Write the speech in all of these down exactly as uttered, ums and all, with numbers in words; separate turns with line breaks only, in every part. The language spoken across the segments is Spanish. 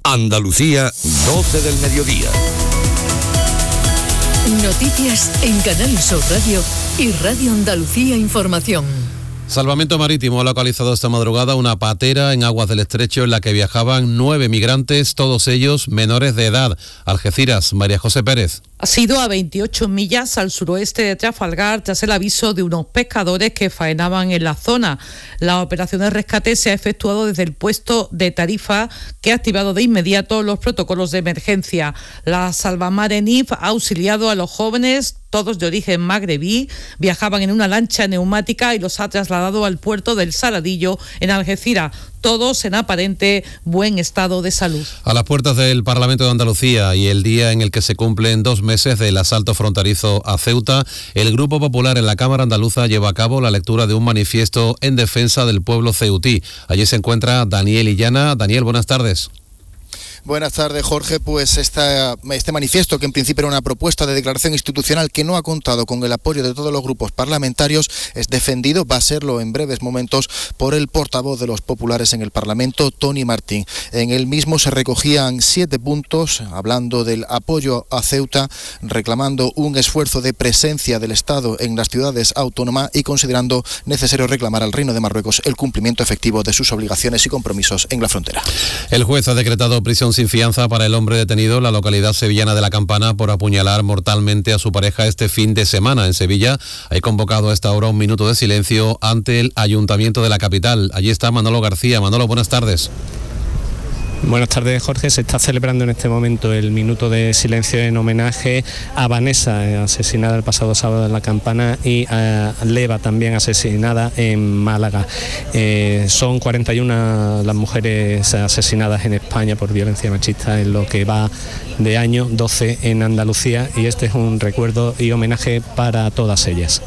Andalucía, doce del mediodía.
Noticias en Canal Sur Radio y Radio Andalucía Información.
Salvamento Marítimo ha localizado esta madrugada una patera en aguas del Estrecho en la que viajaban nueve migrantes, todos ellos menores de edad. Algeciras, María José Pérez.
Ha sido a veintiocho millas al suroeste de Trafalgar tras el aviso de unos pescadores que faenaban en la zona. La operación de rescate se ha efectuado desde el puesto de Tarifa, que ha activado de inmediato los protocolos de emergencia. La Salvamare N I F ha auxiliado a los jóvenes, todos de origen magrebí, viajaban en una lancha neumática y los ha trasladado al puerto del Saladillo en Algeciras, todos en aparente buen estado de salud.
A las puertas del Parlamento de Andalucía y el día en el que se cumplen dos meses del asalto fronterizo a Ceuta, el Grupo Popular en la Cámara Andaluza lleva a cabo la lectura de un manifiesto en defensa del pueblo ceutí. Allí se encuentra Daniel Illana. Daniel, buenas tardes.
Buenas tardes, Jorge. Pues esta, este manifiesto, que en principio era una propuesta de declaración institucional que no ha contado con el apoyo de todos los grupos parlamentarios, es defendido, va a serlo en breves momentos, por el portavoz de los populares en el Parlamento, Tony Martín. En el mismo se recogían siete puntos, hablando del apoyo a Ceuta, reclamando un esfuerzo de presencia del Estado en las ciudades autónomas y considerando necesario reclamar al Reino de Marruecos el cumplimiento efectivo de sus obligaciones y compromisos en la frontera.
El juez ha decretado prisión sin fianza para el hombre detenido en la localidad sevillana de La Campana por apuñalar mortalmente a su pareja este fin de semana. En Sevilla hay convocado a esta hora un minuto de silencio ante el Ayuntamiento de la capital. Allí está Manolo García. Manolo, buenas tardes.
Buenas tardes, Jorge. Se está celebrando en este momento el minuto de silencio en homenaje a Vanessa, asesinada el pasado sábado en La Campana, y a Leva, también asesinada en Málaga. Eh, son cuarenta y una las mujeres asesinadas en España por violencia machista en lo que va de año, doce en Andalucía, y este es un recuerdo y homenaje para todas ellas.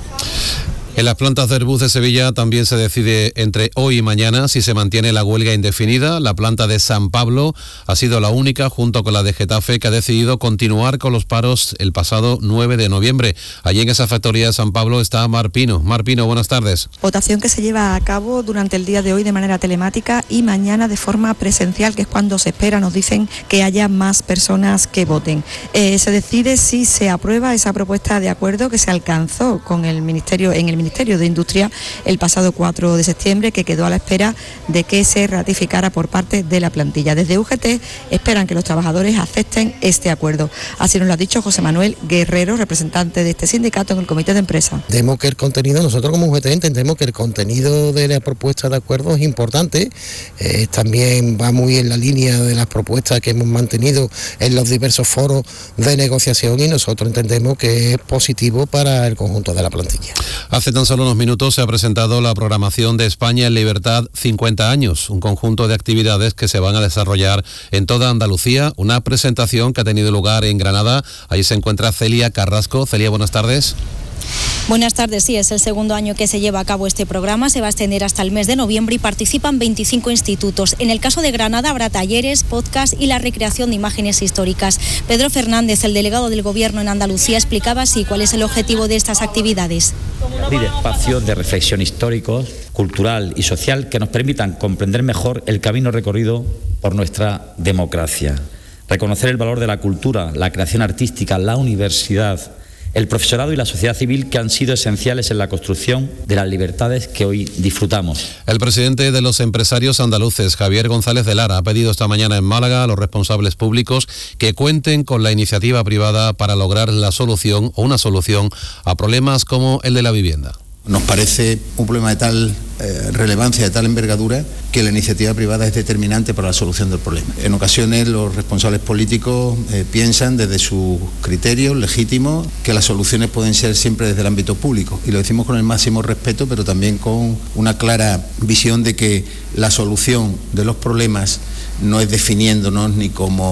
En las plantas de Airbus de Sevilla también se decide entre hoy y mañana si se mantiene la huelga indefinida. La planta de San Pablo ha sido la única, junto con la de Getafe, que ha decidido continuar con los paros el pasado nueve de noviembre. Allí en esa factoría de San Pablo está Mar Pino. Mar Pino, buenas tardes.
Votación que se lleva a cabo durante el día de hoy de manera telemática y mañana de forma presencial, que es cuando se espera, nos dicen, que haya más personas que voten. Eh, se decide si se aprueba esa propuesta de acuerdo que se alcanzó con el Ministerio en el Ministerio de Industria el pasado cuatro de septiembre, que quedó a la espera de que se ratificara por parte de la plantilla. Desde U G T esperan que los trabajadores acepten este acuerdo. Así nos lo ha dicho José Manuel Guerrero, representante de este sindicato en el comité de empresa.
Entendemos que el contenido, nosotros como U G T entendemos que el contenido de la propuesta de acuerdo es importante, eh, también va muy en la línea de las propuestas que hemos mantenido en los diversos foros de negociación, y nosotros entendemos que es positivo para el conjunto de la plantilla.
Hace tan solo unos minutos se ha presentado la programación de España en Libertad cincuenta años, un conjunto de actividades que se van a desarrollar en toda Andalucía, una presentación que ha tenido lugar en Granada. Ahí se encuentra Celia Carrasco. Celia, buenas tardes.
Buenas tardes, sí, es el segundo año que se lleva a cabo este programa, se va a extender hasta el mes de noviembre y participan veinticinco institutos. En el caso de Granada habrá talleres, podcast y la recreación de imágenes históricas. Pedro Fernández, el delegado del Gobierno en Andalucía, explicaba así cuál es el objetivo de estas actividades.
Abrir espacios de reflexión histórico, cultural y social que nos permitan comprender mejor el camino recorrido por nuestra democracia. Reconocer el valor de la cultura, la creación artística, la universidad, el profesorado y la sociedad civil, que han sido esenciales en la construcción de las libertades que hoy disfrutamos.
El presidente de los empresarios andaluces, Javier González de Lara, ha pedido esta mañana en Málaga a los responsables públicos que cuenten con la iniciativa privada para lograr la solución o una solución a problemas como el de la vivienda.
Nos parece un problema de tal eh, relevancia, de tal envergadura, que la iniciativa privada es determinante para la solución del problema. En ocasiones los responsables políticos eh, piensan desde sus criterios legítimos que las soluciones pueden ser siempre desde el ámbito público, y lo decimos con el máximo respeto, pero también con una clara visión de que la solución de los problemas no es definiéndonos ni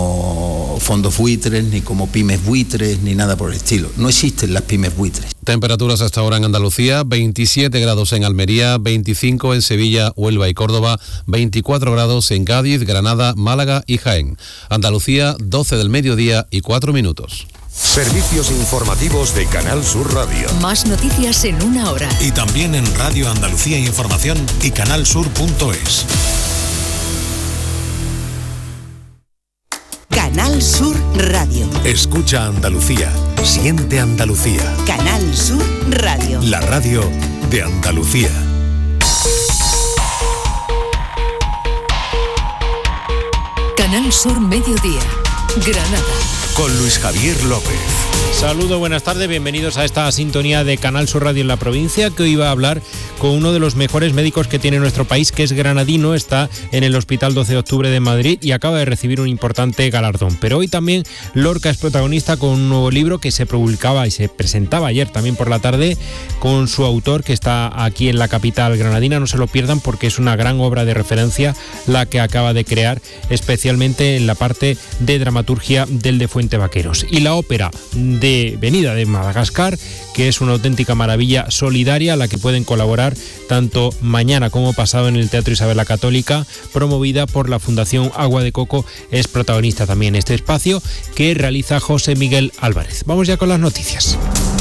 como fondos buitres, ni como pymes buitres, ni nada por el estilo. No existen las pymes buitres.
Temperaturas hasta ahora en Andalucía: veintisiete grados en Almería, veinticinco en Sevilla, Huelva y Córdoba, veinticuatro grados en Cádiz, Granada, Málaga y Jaén. Andalucía, doce del mediodía y cuatro minutos.
Servicios informativos de Canal Sur Radio.
Más noticias en una hora.
Y también en Radio Andalucía Información y canalsur punto es.
Sur Radio.
Escucha Andalucía. Siente Andalucía.
Canal Sur Radio.
La radio de Andalucía.
Canal Sur Mediodía, Granada.
Con Luis Javier López.
Saludos, buenas tardes, bienvenidos a esta sintonía de Canal Sur Radio en la provincia, que hoy va a hablar con uno de los mejores médicos que tiene nuestro país, que es granadino, está en el Hospital doce de octubre de Madrid y acaba de recibir un importante galardón. Pero hoy también Lorca es protagonista con un nuevo libro que se publicaba y se presentaba ayer también por la tarde con su autor, que está aquí en la capital granadina. No se lo pierdan porque es una gran obra de referencia la que acaba de crear, especialmente en la parte de dramaturgia del de Fuente Vaqueros. Y la ópera de Venida de Madagascar, que es una auténtica maravilla solidaria a la que pueden colaborar tanto mañana como pasado en el Teatro Isabel la Católica, promovida por la Fundación Agua de Coco. Es protagonista también este espacio que realiza José Miguel Álvarez. Vamos ya con las noticias.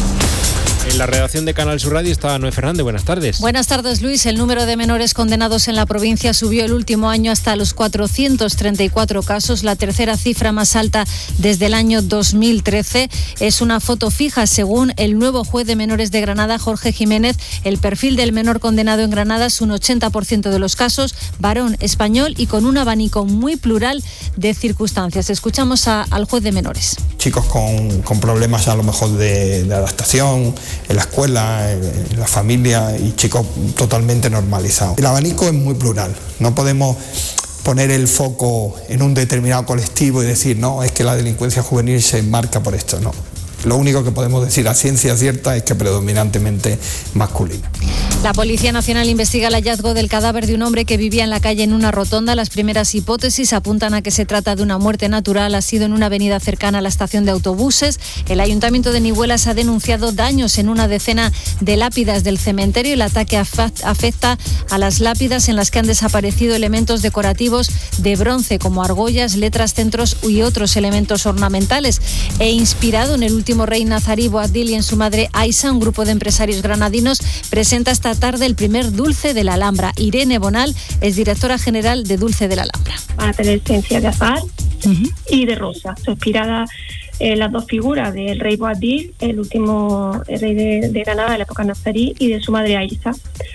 En la redacción de Canal Sur Radio está Noé Fernández. Buenas tardes.
Buenas tardes, Luis. El número de menores condenados en la provincia subió el último año hasta los cuatrocientos treinta y cuatro casos, la tercera cifra más alta desde el año dos mil trece. Es una foto fija, según el nuevo juez de menores de Granada, Jorge Jiménez. El perfil del menor condenado en Granada es un ochenta por ciento de los casos, varón, español y con un abanico muy plural de circunstancias. Escuchamos a, al juez de menores.
Chicos con, con problemas a lo mejor de, de adaptación en la escuela, en la familia, y chicos totalmente normalizados. El abanico es muy plural, no podemos poner el foco en un determinado colectivo y decir, no, es que la delincuencia juvenil se enmarca por esto, no. Lo único que podemos decir a ciencia cierta es que predominantemente masculina.
La Policía Nacional investiga el hallazgo del cadáver de un hombre que vivía en la calle en una rotonda. Las primeras hipótesis apuntan a que se trata de una muerte natural. Ha sido en una avenida cercana a la estación de autobuses. El Ayuntamiento de Nihuelas ha denunciado daños en una decena de lápidas del cementerio. El ataque afecta a las lápidas en las que han desaparecido elementos decorativos de bronce como argollas, letras, centros y otros elementos ornamentales. E inspirado en el último rey nazarí Boabdil y en su madre Aisha, un grupo de empresarios granadinos presenta esta tarde el primer dulce de la Alhambra. Irene Bonal es directora general de Dulce de la Alhambra.
Van a tener esencia de azahar uh-huh. y de rosa, inspirada en las dos figuras del rey Boabdil, el último rey de, de Granada de la época nazarí, y de su madre Aisha.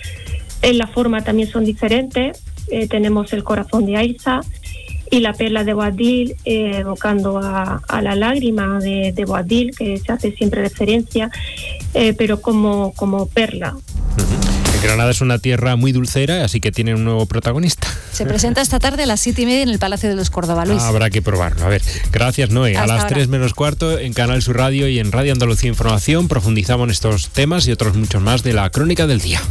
En la forma también son diferentes. Eh, tenemos el corazón de Aisha y la perla de Boabdil, eh, evocando a, a la lágrima de, de Boabdil, que se hace siempre referencia, eh, pero como, como perla.
Uh-huh. Granada es una tierra muy dulcera, así que tiene un nuevo protagonista.
Se presenta esta tarde a las siete y media en el Palacio de los Córdoba, Luis.
Ah, habrá que probarlo. A ver, gracias, Noé.
Hasta
a las
ahora.
tres menos cuarto en Canal Sur Radio y en Radio Andalucía Información profundizamos en estos temas y otros muchos más de la Crónica del Día.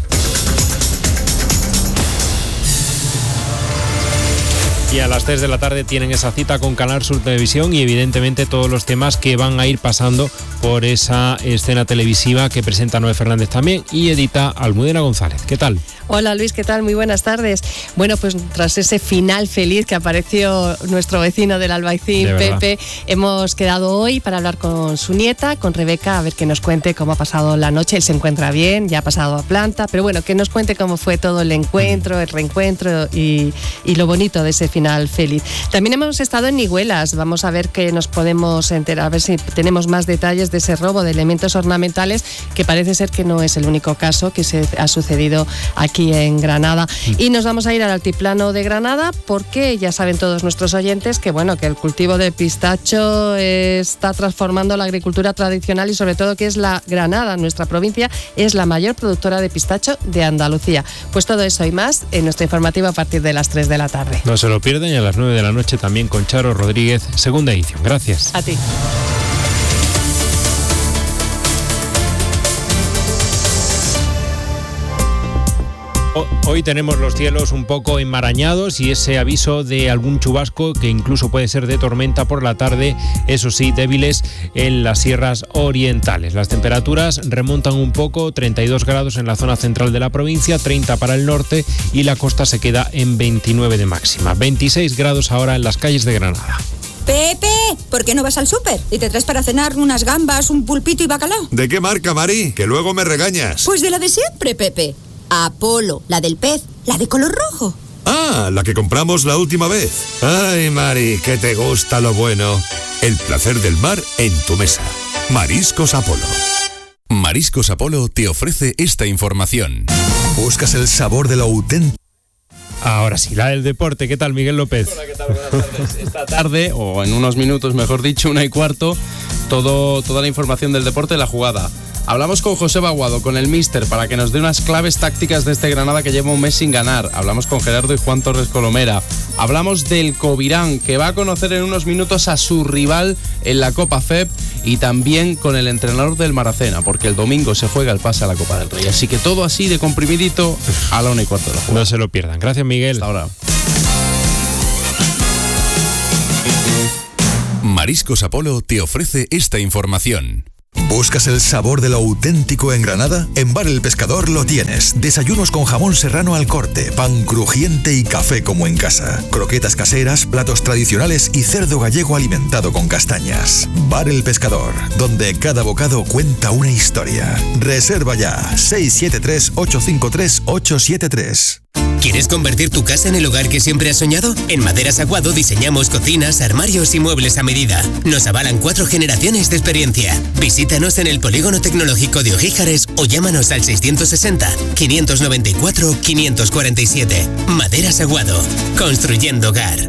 Y a las tres de la tarde tienen esa cita con Canal Sur Televisión y evidentemente todos los temas que van a ir pasando por esa escena televisiva que presenta Noé Fernández también y edita Almudena González. ¿Qué tal?
Hola Luis, ¿qué tal? Muy buenas tardes. Bueno, pues tras ese final feliz que apareció nuestro vecino del Albaicín, Pepe, hemos quedado hoy para hablar con su nieta, con Rebeca, a ver que nos cuente cómo ha pasado la noche. Él se encuentra bien, ya ha pasado a planta, pero bueno, que nos cuente cómo fue todo el encuentro, el reencuentro y, y lo bonito de ese final feliz. También hemos estado en Nihuelas, vamos a ver que nos podemos enterar, a ver si tenemos más detalles de ese robo de elementos ornamentales, que parece ser que no es el único caso que se ha sucedido aquí en Granada. Y nos vamos a ir al altiplano de Granada porque ya saben todos nuestros oyentes que bueno, que el cultivo de pistacho está transformando la agricultura tradicional y sobre todo que es la Granada, nuestra provincia, es la mayor productora de pistacho de Andalucía. Pues todo eso y más en nuestro informativo a partir de las tres de la tarde.
No se lo pierdan, y a las nueve de la noche también con Charo Rodríguez, segunda edición. Gracias.
A ti.
Hoy tenemos los cielos un poco enmarañados y ese aviso de algún chubasco que incluso puede ser de tormenta por la tarde, eso sí, débiles en las sierras orientales. Las temperaturas remontan un poco, treinta y dos grados en la zona central de la provincia, treinta para el norte y la costa se queda en veintinueve de máxima. veintiséis grados ahora en las calles de Granada.
Pepe, ¿por qué no vas al súper? ¿Y te traes para cenar unas gambas, un pulpito y bacalao?
¿De qué marca, Mari? Que luego me regañas.
Pues de la de siempre, Pepe. Apolo, la del pez, la de color rojo.
Ah, la que compramos la última vez. Ay, Mari, que te gusta lo bueno.
El placer del mar en tu mesa. Mariscos Apolo. Mariscos Apolo te ofrece esta información. ¿Buscas el sabor de lo auténtico?
Ahora sí, la del deporte. ¿Qué tal, Miguel López?
Hola, ¿qué tal? Buenas tardes. Esta tarde, o en unos minutos, mejor dicho, una y cuarto, todo, toda la información del deporte, la jugada. Hablamos con José Baguado, con el míster, para que nos dé unas claves tácticas de este Granada que lleva un mes sin ganar. Hablamos con Gerardo y Juan Torres Colomera. Hablamos del Covirán, que va a conocer en unos minutos a su rival en la Copa F E P, y también con el entrenador del Maracena, porque el domingo se juega el pase a la Copa del Rey. Así que todo así de comprimidito a la una y cuarto de la jugada.
No se lo pierdan. Gracias, Miguel.
Hasta ahora.
Mariscos Apolo te ofrece esta información. ¿Buscas el sabor de lo auténtico en Granada? En Bar El Pescador lo tienes. Desayunos con jamón serrano al corte, pan crujiente y café como en casa. Croquetas caseras, platos tradicionales y cerdo gallego alimentado con castañas. Bar El Pescador, donde cada bocado cuenta una historia. Reserva ya seis siete tres, ocho cinco tres, ocho siete tres.
¿Quieres convertir tu casa en el hogar que siempre has soñado? En Maderas Aguado diseñamos cocinas, armarios y muebles a medida. Nos avalan cuatro generaciones de experiencia. Visítanos en el Polígono Tecnológico de Ojíjares o llámanos al seiscientos sesenta, quinientos noventa y cuatro, quinientos cuarenta y siete. Maderas Aguado. Construyendo hogar.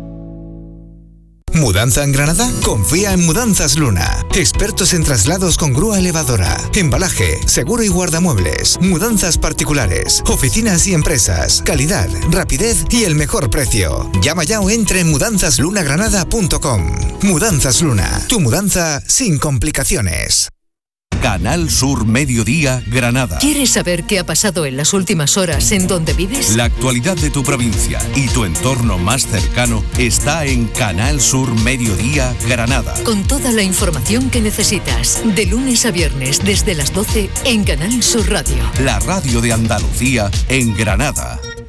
¿Mudanza en Granada? Confía en Mudanzas Luna. Expertos en traslados con grúa elevadora, embalaje, seguro y guardamuebles, mudanzas particulares, oficinas y empresas, calidad, rapidez y el mejor precio. Llama ya o entra en mudanzas luna granada punto com. Mudanzas Luna, tu mudanza sin complicaciones.
Canal Sur Mediodía, Granada.
¿Quieres saber qué ha pasado en las últimas horas en donde vives?
La actualidad de tu provincia y tu entorno más cercano está en Canal Sur Mediodía, Granada.
Con toda la información que necesitas, de lunes a viernes desde las doce en Canal Sur Radio.
La radio de Andalucía en Granada.